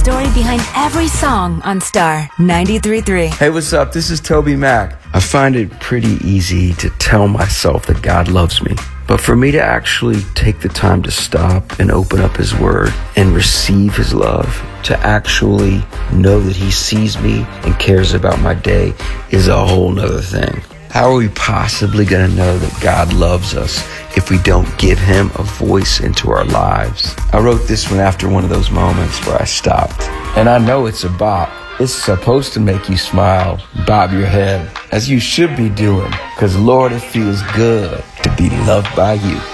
story behind every song on Star 93.3. Hey, what's up? This is Toby Mac. I find it pretty easy to tell myself that God loves me. But for me to actually take the time to stop and open up His Word and receive His love, to actually know that He sees me and cares about my day is a whole nother thing. How are we possibly going to know that God loves us if we don't give Him a voice into our lives? I wrote this one after one of those moments where I stopped. And I know it's a bop. It's supposed to make you smile, bob your head, as you should be doing. Because Lord, it feels good to be loved by you.